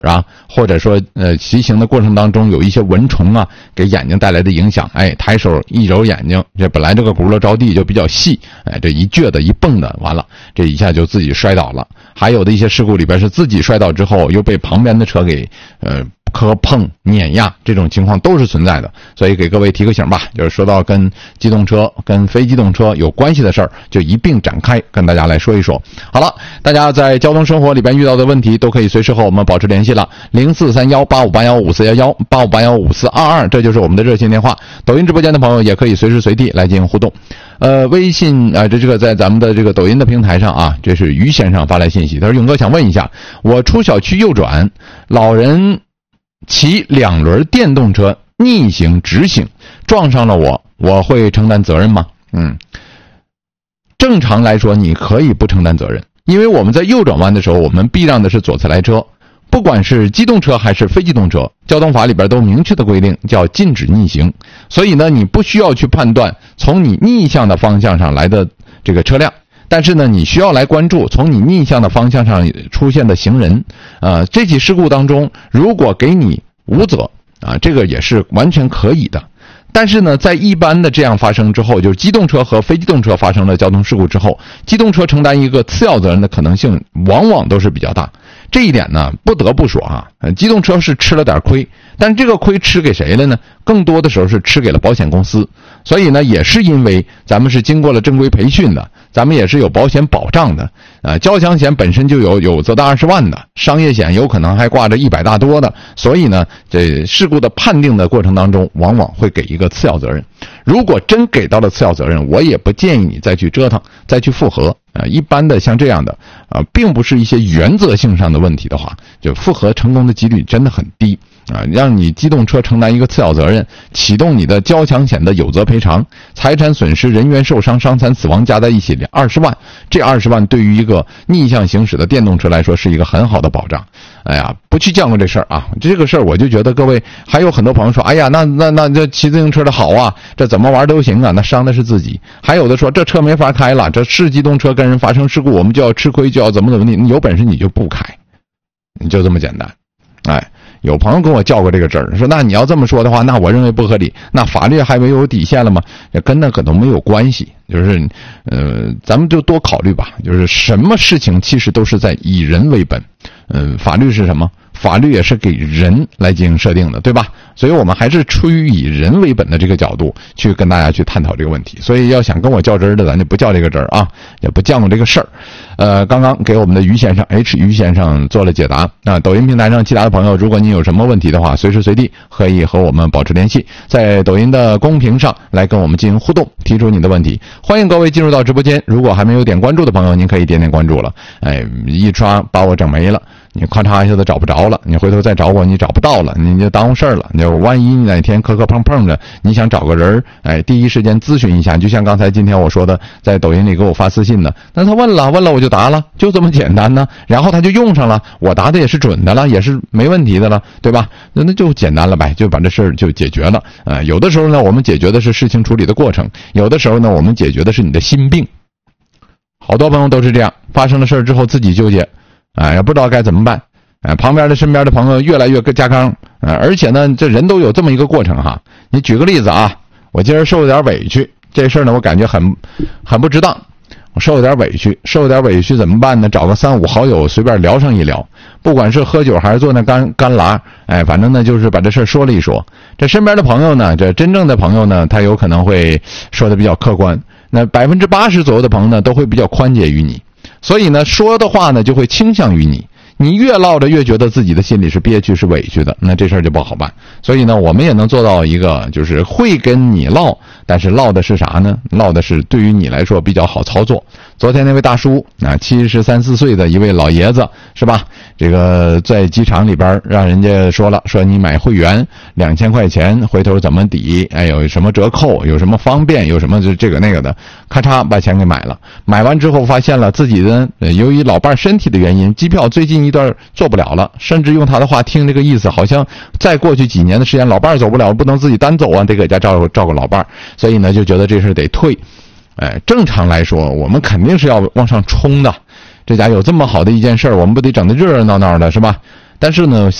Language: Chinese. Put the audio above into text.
啊，或者说骑行的过程当中有一些蚊虫啊给眼睛带来的影响，抬手一揉眼睛，这本来这个轱辘着地就比较细，这一撅的一蹦的，完了这一下就自己摔倒了。还有的一些事故里边是自己摔倒之后又被旁边的车给磕碰碾压，这种情况都是存在的。所以给各位提个醒吧，就是说到跟机动车跟非机动车有关系的事儿，就一并展开跟大家来说一说。好了，大家在交通生活里边遇到的问题都可以随时和我们保持联系了，043185815411，85815422，这就是我们的热线电话。抖音直播间的朋友也可以随时随地来进行互动。微信这个在咱们的这个抖音的平台上啊，这是于先生发来信息，他说勇哥想问一下，我出小区右转，老人骑2轮电动车逆行直行撞上了我会承担责任吗？正常来说你可以不承担责任，因为我们在右转弯的时候，我们避让的是左侧来车，不管是机动车还是非机动车，交通法里边都明确的规定叫禁止逆行。所以呢，你不需要去判断从你逆向的方向上来的这个车辆，但是呢，你需要来关注从你逆向的方向上出现的行人。这起事故当中，如果给你无责这个也是完全可以的。但是呢，在一般的这样发生之后，就是机动车和非机动车发生了交通事故之后，机动车承担一个次要责任的可能性往往都是比较大。这一点呢，不得不说机动车是吃了点亏，但是这个亏吃给谁了呢？更多的时候是吃给了保险公司。所以呢，也是因为咱们是经过了正规培训的，咱们也是有保险保障的，交强险本身就有责达20万的，商业险有可能还挂着100大多的，所以呢，这事故的判定的过程当中，往往会给一个次要责任。如果真给到了次要责任，我也不建议你再去折腾，再去复核。一般的像这样的并不是一些原则性上的问题的话，就复核成功的几率真的很低。让你机动车承担一个次要责任，启动你的交强险的有责赔偿，财产损失、人员受伤、伤残死亡加在一起20万，这20万对于一个逆向行驶的电动车来说是一个很好的保障。不去降过这事儿这个事儿我就觉得各位还有很多朋友说，那这骑自行车的好这怎么玩都行那伤的是自己。还有的说这车没法开了，这是机动车跟人发生事故，我们就要吃亏，就要怎么地，你有本事你就不开，你就这么简单。有朋友跟我较过这个真儿，说那你要这么说的话，那我认为不合理，那法律还没有底线了吗？跟那可都没有关系。就是咱们就多考虑吧，就是什么事情其实都是在以人为本。法律是什么？法律也是给人来进行设定的，对吧？所以我们还是出于以人为本的这个角度去跟大家去探讨这个问题。所以要想跟我较真儿的，咱就不较这个真儿也不降过这个事儿。刚刚给我们的于先生于先生做了解答。抖音平台上其他的朋友，如果您有什么问题的话，随时随地可以和我们保持联系，在抖音的公屏上来跟我们进行互动，提出你的问题。欢迎各位进入到直播间，如果还没有点关注的朋友，您可以点点关注了。一刷把我整没了，你咔嚓一下子找不着了，你回头再找我你找不到了，你就耽误事儿了。你万一你哪天磕磕碰碰的，你想找个人第一时间咨询一下，就像刚才今天我说的，在抖音里给我发私信的，那他问了我就答了，就这么简单呢。然后他就用上了，我答的也是准的了，也是没问题的了，对吧？那就简单了呗，就把这事儿就解决了。有的时候呢，我们解决的是事情处理的过程，有的时候呢，我们解决的是你的心病。好多朋友都是这样，发生了事儿之后自己纠结，也不知道该怎么办。旁边的身边的朋友越来越加刚，而且呢，这人都有这么一个过程你举个例子我今儿受了点委屈，这事儿呢，我感觉很不值当，我受了点委屈怎么办呢？找个3、5好友随便聊上一聊，不管是喝酒还是做那干拉，反正呢就是把这事儿说了一说。这身边的朋友呢，这真正的朋友呢，他有可能会说的比较客观，那80%左右的朋友呢，都会比较宽解于你，所以呢，说的话呢就会倾向于你。你越唠着越觉得自己的心里是憋屈是委屈的，那这事儿就不好办。所以呢，我们也能做到一个，就是会跟你唠，但是唠的是啥呢？唠的是对于你来说比较好操作。昨天那位大叔73、4岁的一位老爷子，是吧？这个在机场里边让人家说你买会员2000块钱，回头怎么抵？有什么折扣？有什么方便？有什么这个那个的？咔嚓把钱给买了。买完之后发现了自己的由于老伴身体的原因，机票最近一段做不了了，甚至用他的话听这个意思，好像再过去几年的时间，老伴走不了，不能自己单走得搁家照顾老伴，所以呢就觉得这事得退。正常来说，我们肯定是要往上冲的。这家有这么好的一件事儿，我们不得整得热热闹闹的，是吧？ 但是呢，